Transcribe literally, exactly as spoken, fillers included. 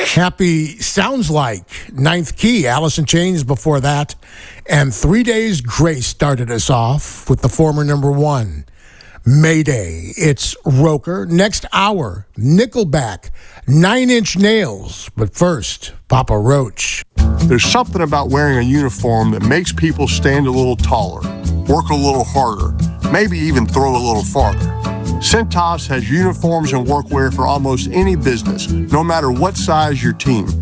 Happy sounds like Ninth Key, Alice in Chains before that. And Three Days Grace started us off with the former number one, Mayday. It's Roker. Next hour, Nickelback, Nine Inch Nails. But first, Papa Roach. There's something about wearing a uniform that makes people stand a little taller, work a little harder, maybe even throw a little farther. Cintas has uniforms and workwear for almost any business, no matter what size your team.